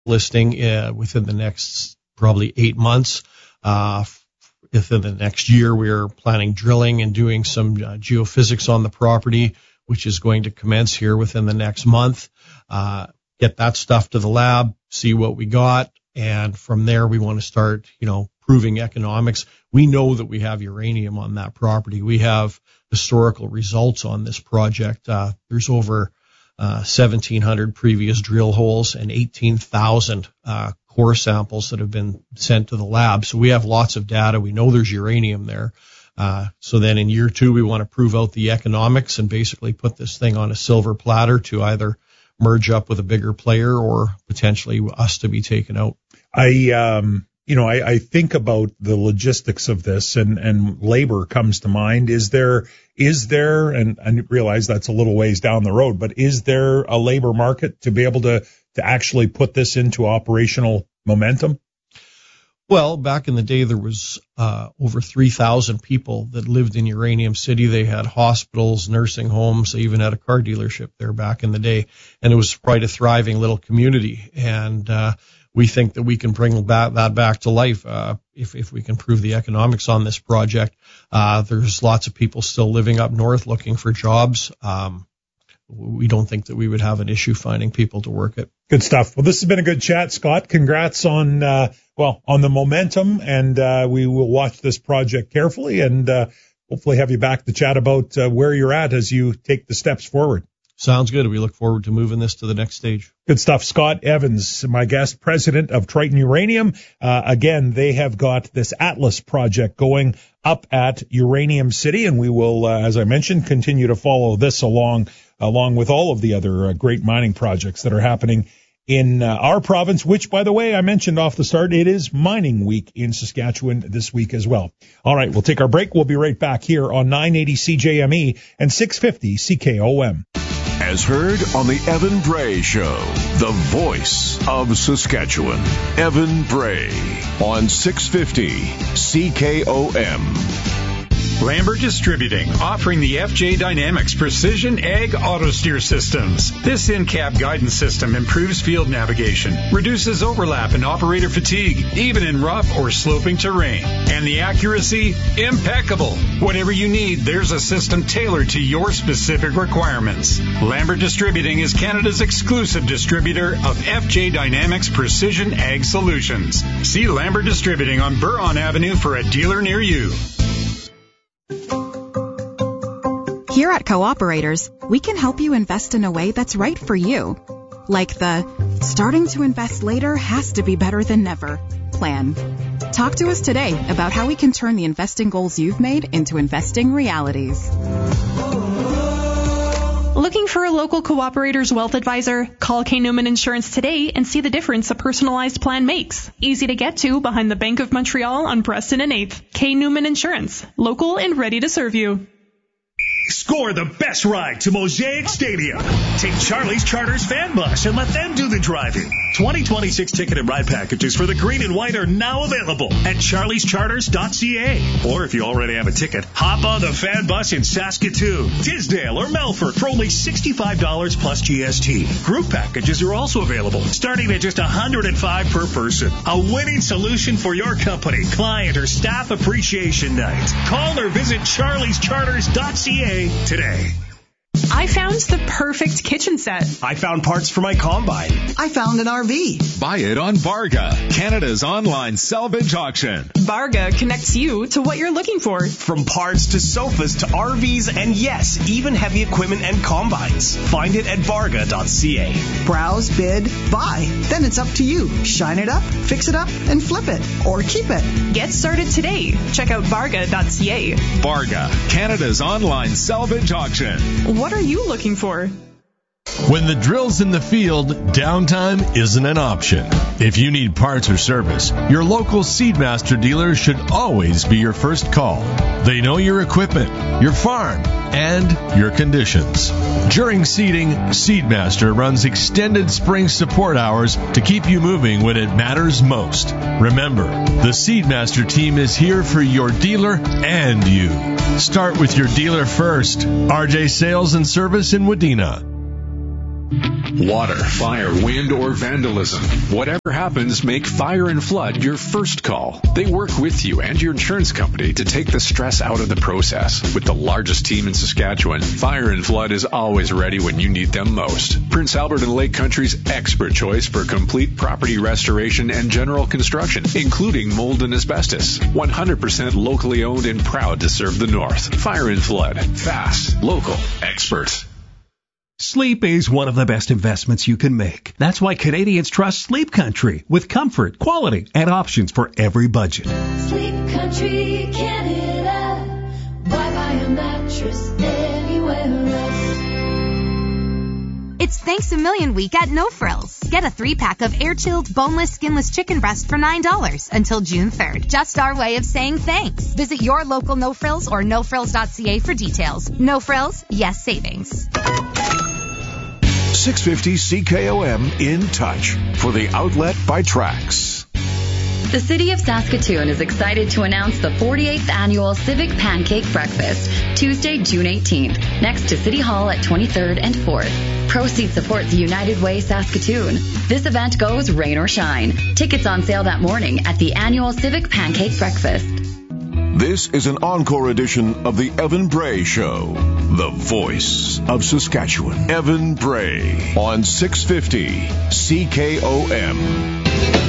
listing within the next probably 8 months. Within the next year, we're planning drilling and doing some geophysics on the property, which is going to commence here within the next month. Get that stuff to the lab, see what we got, and from there we want to start, proving economics. We know that we have uranium on that property. We have historical results on this project. There's over 1,700 previous drill holes and 18,000 core samples that have been sent to the lab. So we have lots of data. We know there's uranium there. So then in year 2, we want to prove out the economics and basically put this thing on a silver platter to either merge up with a bigger player or potentially us to be taken out. I think about the logistics of this and labor comes to mind. Is there, and I realize that's a little ways down the road, but is there a labor market to be able to actually put this into operational momentum? Well, back in the day, there was over 3,000 people that lived in Uranium City. They had hospitals, nursing homes. They even had a car dealership there back in the day. And it was quite a thriving little community. And we think that we can bring that back to life if we can prove the economics on this project. There's lots of people still living up north looking for jobs. We don't think that we would have an issue finding people to work it. Good stuff. Well, this has been a good chat, Scott. Congrats on the momentum, and we will watch this project carefully and hopefully have you back to chat about where you're at as you take the steps forward. Sounds good. We look forward to moving this to the next stage. Good stuff. Scott Evans, my guest, president of Triton Uranium. Again, they have got this Atlas project going up at Uranium City, and we will, as I mentioned, continue to follow this along with all of the other great mining projects that are happening in our province, which, by the way, I mentioned off the start, it is mining week in Saskatchewan this week as well. All right, we'll take our break. We'll be right back here on 980 CJME and 650 CKOM. As heard on the Evan Bray Show, the voice of Saskatchewan. Evan Bray on 650 CKOM. Lambert Distributing, offering the FJ Dynamics Precision Ag Auto Steer Systems. This in-cab guidance system improves field navigation, reduces overlap and operator fatigue, even in rough or sloping terrain. And the accuracy, impeccable. Whatever you need, there's a system tailored to your specific requirements. Lambert Distributing is Canada's exclusive distributor of FJ Dynamics Precision Ag Solutions. See Lambert Distributing on Buron Avenue for a dealer near you. Here at Cooperators, we can help you invest in a way that's right for you. Like the starting to invest later has to be better than never plan. Talk to us today about how we can turn the investing goals you've made into investing realities. Looking for a local Cooperator's wealth advisor? Call K. Newman Insurance today and see the difference a personalized plan makes. Easy to get to behind the Bank of Montreal on Preston and 8th. K. Newman Insurance. Local and ready to serve you. Score the best ride to Mosaic Stadium. Take Charlie's Charters Fan Bus and let them do the driving. 2026 ticket and ride packages for the green and white are now available at charliescharters.ca. Or if you already have a ticket, hop on the Fan Bus in Saskatoon, Tisdale, or Melfort for only $65 plus GST. Group packages are also available, starting at just $105 per person. A winning solution for your company, client, or staff appreciation night. Call or visit charliescharters.ca today. I found the perfect kitchen set. I found parts for my combine. I found an RV. Buy it on Varga, Canada's online salvage auction. Varga connects you to what you're looking for. From parts to sofas to RVs and yes, even heavy equipment and combines. Find it at varga.ca. Browse, bid, buy. Then it's up to you. Shine it up, fix it up, and flip it. Or keep it. Get started today. Check out varga.ca. Varga, Canada's online salvage auction. What are you looking for? When the drill's in the field, downtime isn't an option. If you need parts or service, your local Seedmaster dealer should always be your first call. They know your equipment, your farm, and your conditions. During seeding, Seedmaster runs extended spring support hours to keep you moving when it matters most. Remember, the Seedmaster team is here for your dealer and you. Start with your dealer first. RJ Sales and Service in Wadena. Water, fire, wind, or vandalism. Whatever happens, make Fire and Flood your first call. They work with you and your insurance company to take the stress out of the process. With the largest team in Saskatchewan, Fire and Flood is always ready when you need them most. Prince Albert and Lake Country's expert choice for complete property restoration and general construction, including mold and asbestos. 100% locally owned and proud to serve the North. Fire and Flood. Fast, local, expert. Sleep is one of the best investments you can make. That's why Canadians trust Sleep Country with comfort, quality, and options for every budget. Sleep Country, Canada. Why buy a mattress anywhere else? It's Thanks a Million week at No Frills. Get a 3-pack of air-chilled, boneless, skinless chicken breast for $9 until June 3rd. Just our way of saying thanks. Visit your local No Frills or nofrills.ca for details. No Frills, yes savings. 650 CKOM in touch for the outlet by Trax. The City of Saskatoon is excited to announce the 48th Annual Civic Pancake Breakfast, Tuesday, June 18th, next to City Hall at 23rd and 4th. Proceeds support the United Way Saskatoon. This event goes rain or shine. Tickets on sale that morning at the Annual Civic Pancake Breakfast. This is an encore edition of the Evan Bray Show, the voice of Saskatchewan. Evan Bray on 650 CKOM.